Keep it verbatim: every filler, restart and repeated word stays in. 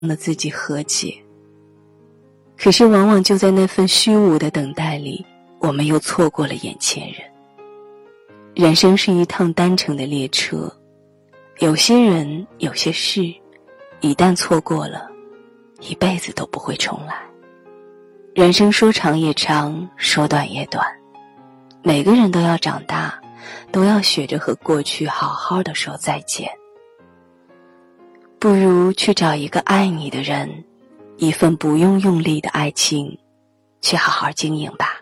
的自己和解。可是往往就在那份虚无的等待里，我们又错过了眼前人。人生是一趟单程的列车，有些人有些事一旦错过了，一辈子都不会重来。人生说长也长，说短也短，每个人都要长大，都要学着和过去好好的说再见。不如去找一个爱你的人，一份不用用力的爱情，去好好经营吧。